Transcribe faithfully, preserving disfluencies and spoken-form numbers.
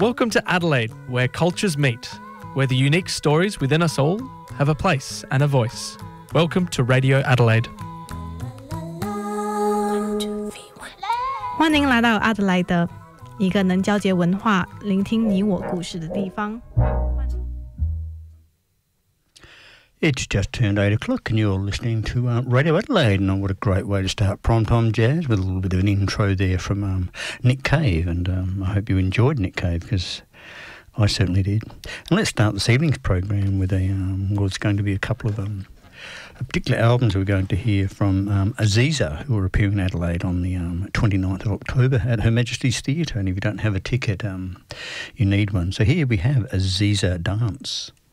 Welcome to Adelaide, where cultures meet, where the unique stories within us all have a place and a voice. Welcome to Radio Adelaide. 欢迎来到阿德莱德，一个能交结文化、聆听你我故事的地方。 It's just turned eight o'clock and you're listening to uh, Radio Adelaide, and what a great way to start Primetime Jazz with a little bit of an intro there from um, Nick Cave, and um, I hope you enjoyed Nick Cave because I certainly did. And let's start this evening's program with a, um, well, it's going to be a couple of um, particular albums we're going to hear from um, Aziza, who are appearing in Adelaide on the um, twenty-ninth of October at Her Majesty's Theatre, and if you don't have a ticket, um, you need one. So here we have Aziza Dance.